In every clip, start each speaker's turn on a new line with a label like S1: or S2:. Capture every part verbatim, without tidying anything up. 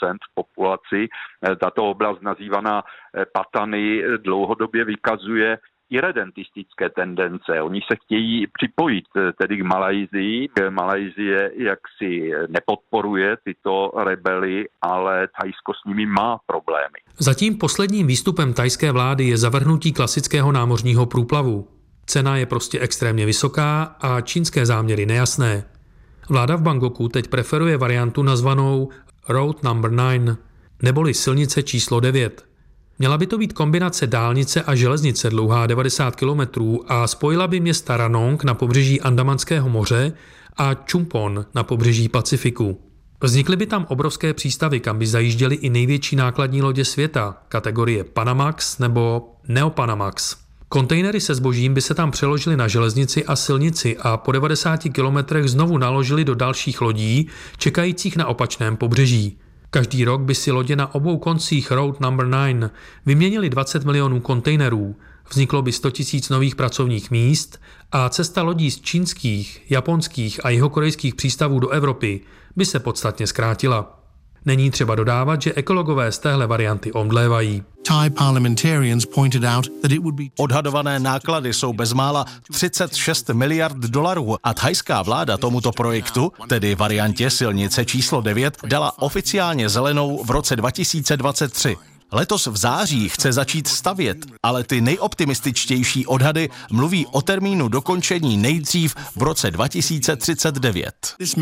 S1: procent v populaci. Tato oblast nazývaná Patani dlouhodobě vykazuje irredentistické tendence. Oni se chtějí připojit tedy k Malajsii. Malajsie jaksi nepodporuje tyto rebely, ale Thajsko s nimi má problémy.
S2: Zatím posledním výstupem thajské vlády je zavrhnutí klasického námořního průplavu. Cena je prostě extrémně vysoká a čínské záměry nejasné. Vláda v Bangkoku teď preferuje variantu nazvanou Road number nine, neboli silnice číslo devět. Měla by to být kombinace dálnice a železnice dlouhá devadesát kilometrů a spojila by města Ranong na pobřeží Andamanského moře a Chumpon na pobřeží Pacifiku. Vznikly by tam obrovské přístavy, kam by zajížděly i největší nákladní lodě světa, kategorie Panamax nebo Neopanamax. Kontejnery se zbožím by se tam přeložily na železnici a silnici a po devadesáti kilometrech znovu naložily do dalších lodí, čekajících na opačném pobřeží. Každý rok by si lodě na obou koncích Road number nine vyměnili dvacet milionů kontejnerů, vzniklo by sto tisíc nových pracovních míst a cesta lodí z čínských, japonských a jihokorejských přístavů do Evropy by se podstatně zkrátila. Není třeba dodávat, že ekologové z téhle varianty omdlévají.
S3: Odhadované náklady jsou bezmála třicet šest miliard dolarů a thajská vláda tomuto projektu, tedy variantě silnice číslo devět, dala oficiálně zelenou v roce dva tisíce dvacet tři. Letos v září chce začít stavět, ale ty nejoptimističtější odhady mluví o termínu dokončení nejdřív v roce dva tisíce třicet devět.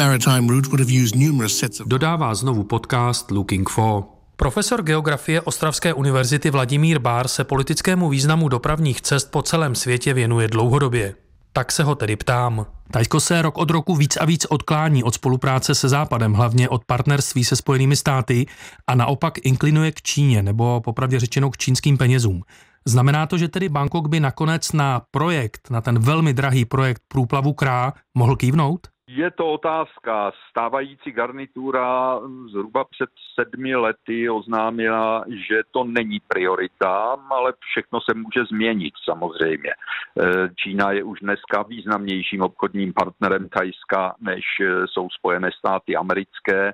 S2: Dodává znovu podcast Looking for. Profesor geografie Ostravské univerzity Vladimír Bár se politickému významu dopravních cest po celém světě věnuje dlouhodobě. Tak se ho tedy ptám. Thajsko se rok od roku víc a víc odklání od spolupráce se Západem, hlavně od partnerství se Spojenými státy a naopak inklinuje k Číně, nebo popravdě řečeno k čínským penězům. Znamená to, že tedy Bangkok by nakonec na projekt, na ten velmi drahý projekt průplavu Krá mohl kývnout?
S1: Je to otázka. Stávající garnitura zhruba před sedmi lety oznámila, že to není priorita, ale všechno se může změnit samozřejmě. Čína je už dneska významnějším obchodním partnerem Thajska, než jsou Spojené státy americké.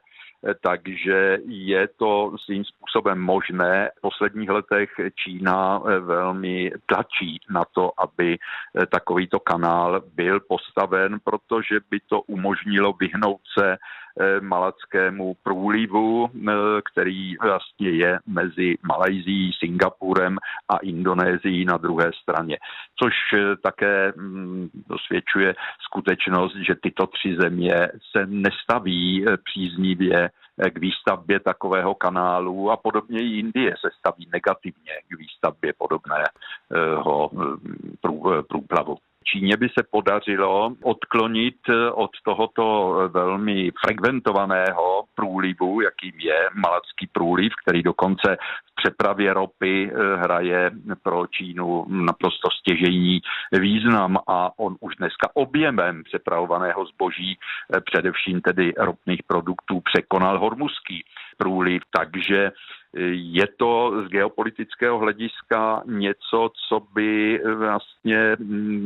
S1: Takže je to svým způsobem možné. V posledních letech Čína velmi tlačí na to, aby takovýto kanál byl postaven, protože by to umožnilo vyhnout se malackému průlivu, který vlastně je mezi Malajsií, Singapurem a Indonésií na druhé straně. Což také dosvědčuje skutečnost, že tyto tři země se nestaví příznivě k výstavbě takového kanálu a podobně i Indie se staví negativně k výstavbě podobného průplavu. Číně by se podařilo odklonit od tohoto velmi frekventovaného průlivu, jakým je Malacký průliv, který dokonce v přepravě ropy hraje pro Čínu naprosto stěžejní význam a on už dneska objemem přepravovaného zboží, především tedy ropných produktů, překonal Hormuzský průliv, takže je to z geopolitického hlediska něco, co by vlastně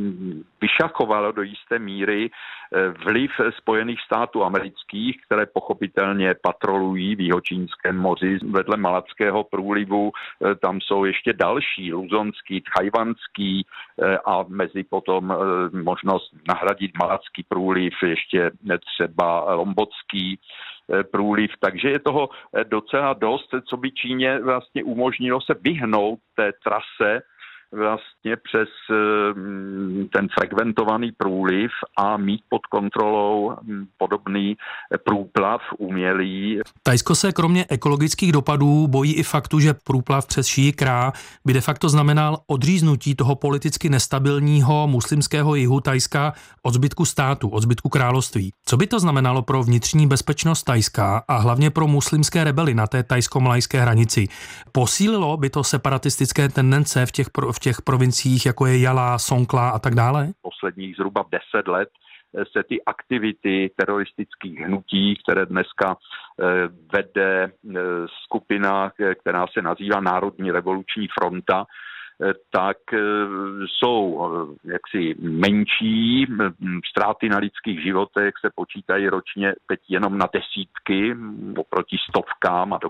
S1: vyšachovalo do jisté míry vliv Spojených států amerických, které pochopitelně patrolují v Jihočínském moři vedle Malackého průlivu. Tam jsou ještě další, luzonský, tchajvanský a mezi potom možnost nahradit Malacký průliv ještě třeba lombokský průliv, takže je toho docela dost, co by Číně vlastně umožnilo se vyhnout té trase vlastně přes ten frekventovaný průliv a mít pod kontrolou podobný průplav umělý.
S2: Thajsko se kromě ekologických dopadů bojí i faktu, že průplav přes Šíji Krá by de facto znamenal odříznutí toho politicky nestabilního muslimského jihu Thajska od zbytku státu, od zbytku království. Co by to znamenalo pro vnitřní bezpečnost Thajska a hlavně pro muslimské rebely na té thajsko-malajské hranici? Posílilo by to separatistické tendence v těch v těch provinciích, jako je Jala, Songkhla a tak dále?
S1: Posledních zhruba deset let se ty aktivity teroristických hnutí, které dneska vede skupina, která se nazývá Národní revoluční fronta, tak jsou jaksi menší, ztráty na lidských životech se počítají ročně teď jenom na desítky oproti stovkám a